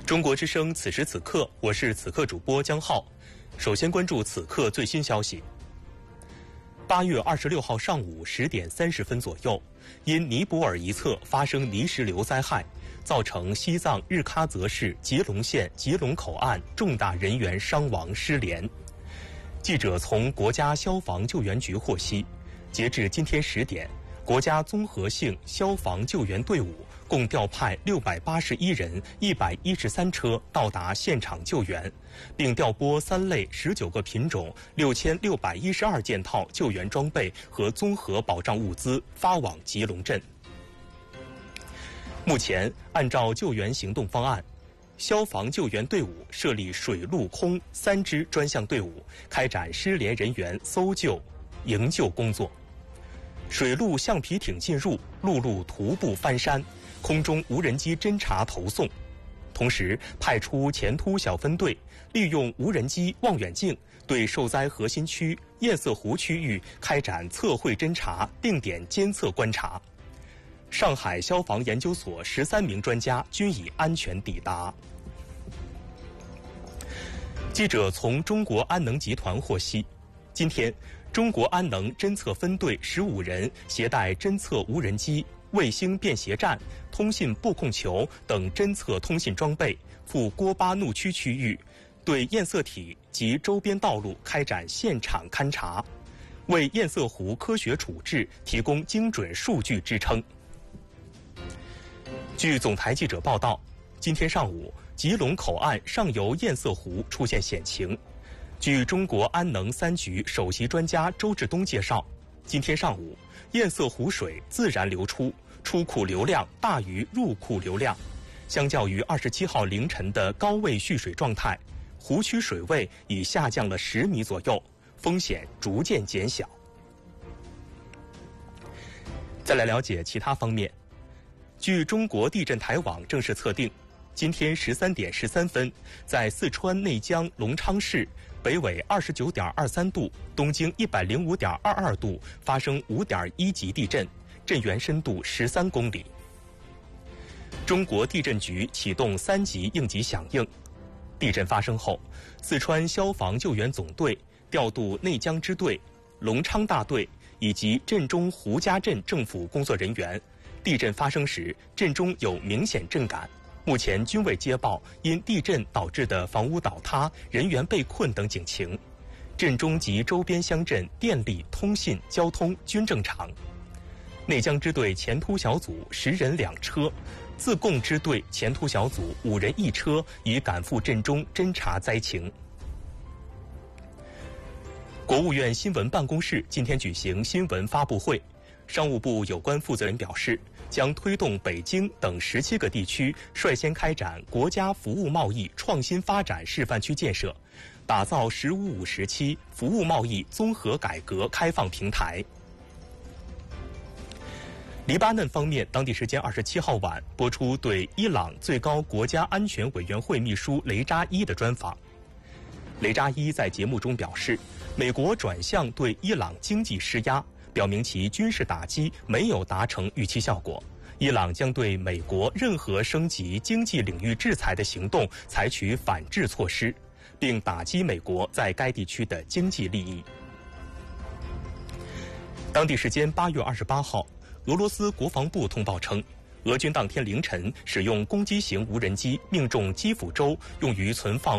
中国之声此时此刻，我是此刻主播江浩。首先关注此刻最新消息。8月26号上午10点30分左右，因尼泊尔一侧发生泥石流灾害，造成西藏日喀则市吉隆县吉隆口岸重大人员伤亡失联。记者从国家消防救援局获悉，截至今天10点，国家综合性消防救援队伍共调派681人、113车到达现场救援，并调拨3类19个品种、6612件套救援装备和综合保障物资发往吉隆镇。目前，按照救援行动方案，消防救援队伍设立水陆空3支专项队伍，开展失联人员搜救、营救工作。水陆橡皮艇进入，陆路徒步翻山，空中无人机侦察投送。同时，派出前突小分队，利用无人机望远镜对受灾核心区堰塞湖区域开展测绘侦察、定点监测观察。上海消防研究所13名专家均已安全抵达。记者从中国安能集团获悉，今天，中国安能侦测分队15人携带侦测无人机、卫星便携站、通信布控球等侦测通信装备，赴郭巴怒区区域，对堰塞体及周边道路开展现场勘查，为堰塞湖科学处置提供精准数据支撑。据总台记者报道，今天上午，吉隆口岸上游堰塞湖出现险情。据中国安能3局首席专家周志东介绍，今天上午，堰塞湖水自然流出，出库流量大于入库流量。相较于27号凌晨的高位蓄水状态，湖区水位已下降了10米左右，风险逐渐减小。再来了解其他方面。据中国地震台网正式测定，今天13点13分，在四川内江隆昌市北纬29.23度、东经105.22度发生5.1级地震，震源深度13公里。中国地震局启动3级应急响应。地震发生后，四川消防救援总队调度内江支队、隆昌大队以及镇中胡家镇政府工作人员。地震发生时，镇中有明显震感，目前均未接报因地震导致的房屋倒塌、人员被困等警情。镇中及周边乡镇电力、通信、交通均正常。内江支队前突小组10人2车，自贡支队前突小组5人1车已赶赴镇中侦察灾情。国务院新闻办公室今天举行新闻发布会。商务部有关负责人表示，将推动北京等17个地区率先开展国家服务贸易创新发展示范区建设，打造“15+5”时期服务贸易综合改革开放平台。黎巴嫩方面，当地时间27号晚播出对伊朗最高国家安全委员会秘书雷扎伊的专访。雷扎伊在节目中表示，美国转向对伊朗经济施压，表明其军事打击没有达成预期效果，伊朗将对美国任何升级经济领域制裁的行动采取反制措施，并打击美国在该地区的经济利益。当地时间8月28号，俄罗斯国防部通报称，俄军当天凌晨使用攻击型无人机命中基辅州用于存放